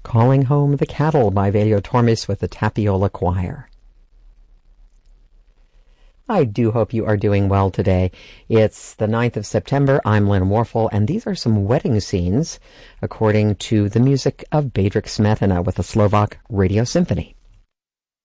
Calling Home the Cattle by Velho Tormes with the Tapiola Choir. I do hope you are doing well today. It's the 9th of September. I'm Lynn Warfel, and these are some wedding scenes according to the music of Bedřich Smetana with the Slovak Radio Symphony.